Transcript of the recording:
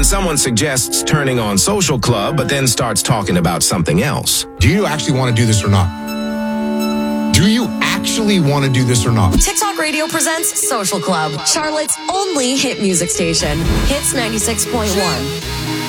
when someone suggests turning on Social Club, but then starts talking about something else. Do you actually want to do this or not? Do you actually want to do this or not? TikTok Radio presents Social Club, Charlotte's only hit music station. Hits 96.1.